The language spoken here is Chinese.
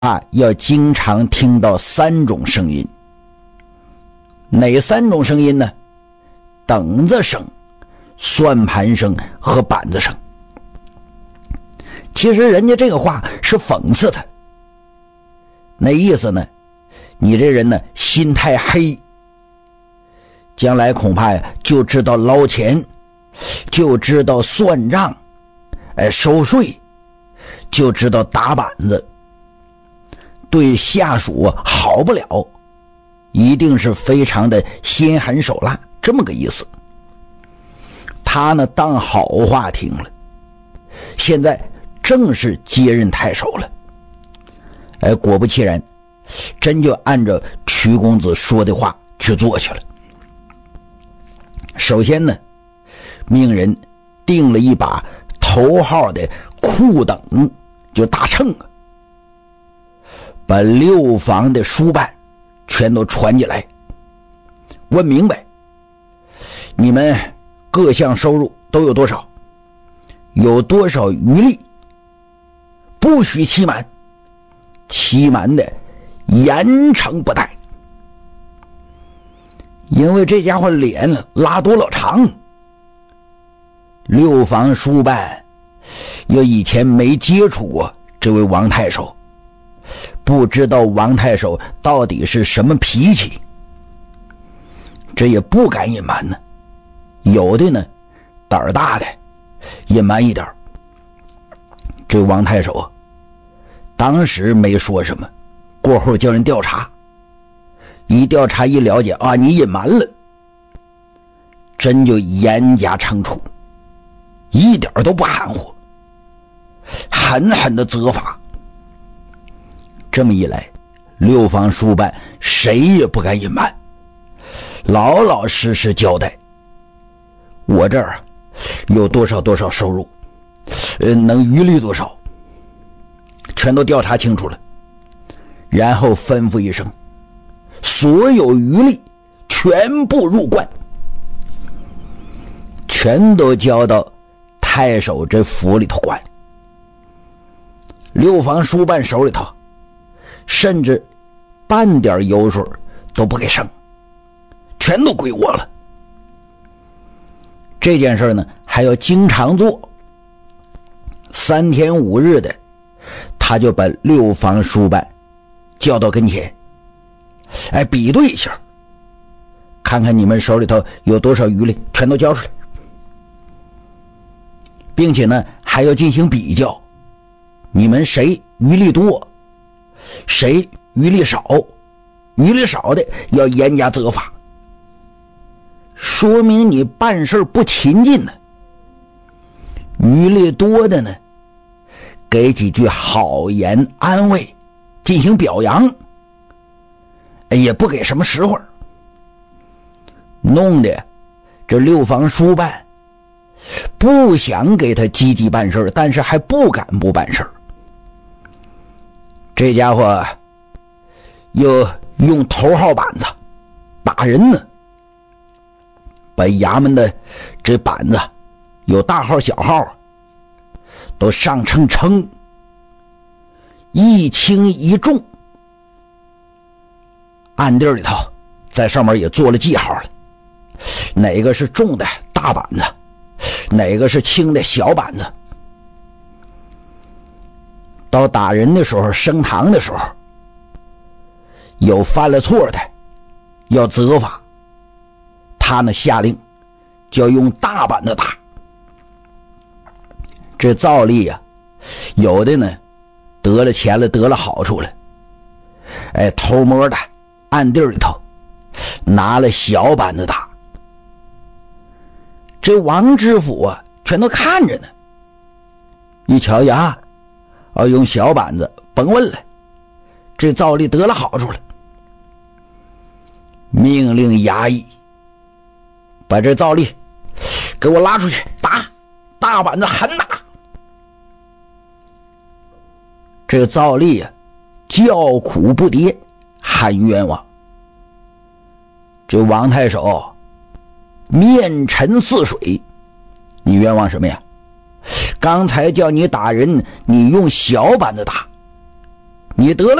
要经常听到3种声音。哪3种声音呢？等子声、算盘声和板子声。其实人家这个话是讽刺他，那意思呢，你这人呢心太黑，将来恐怕呀就知道捞钱，就知道算账，收税，就知道打板子，对下属好不了，一定是非常的心狠手辣，这么个意思。他呢当好话听了，现在正是接任太守了。果不其然，真就按照瞿公子说的话去做去了。首先呢，命人定了一把头号的库等，就大秤，把6房的书办全都传进来，问明白你们各项收入都有多少，有多少余力，不许欺瞒，欺瞒的严惩不贷。因为这家伙脸拉多老长，6房书办又以前没接触过这位王太守，不知道王太守到底是什么脾气，这也不敢隐瞒呢。有的呢胆儿大的隐瞒一点，这王太守当时没说什么，过后叫人调查，一调查一了解啊，你隐瞒了，真就严加惩处，一点都不含糊，狠狠的责罚。这么一来，6房书办谁也不敢隐瞒，老老实实交代，我这儿有多少多少收入，能余力多少，全都调查清楚了，然后吩咐一声，所有余力全部入罐，全都交到太守这府里头管。6房书办手里头甚至半点油水都不给剩，全都归我了。这件事呢还要经常做，3天5日的，他就把6房书办叫到跟前，比对一下，看看你们手里头有多少余力，全都交出来，并且呢还要进行比较，你们谁余力多，谁余力少，余力少的要严加责罚，说明你办事不勤进呢。余力多的呢，给几句好言安慰，进行表扬，也不给什么实惠，弄得这6房书办不想给他积极办事，但是还不敢不办事。这家伙又用头号板子打人呢，把衙门的这板子有大号小号都上秤称，一轻一重，暗地里头在上面也做了记号了，哪个是重的大板子，哪个是轻的小板子。到打人的时候，升堂的时候，有犯了错的要责罚，他呢下令就要用大板子打。这造例啊，有的呢得了钱了，得了好处了，偷摸的暗地里头拿了小板子打。这王知府啊全都看着呢，一瞧呀，用小板子，甭问了，这造例得了好处了，命令衙役把这造例给我拉出去打，大板子狠打。这造例啊叫苦不迭，喊冤枉。这王太守面沉似水，你冤枉什么呀？刚才叫你打人，你用小板子打， 你得了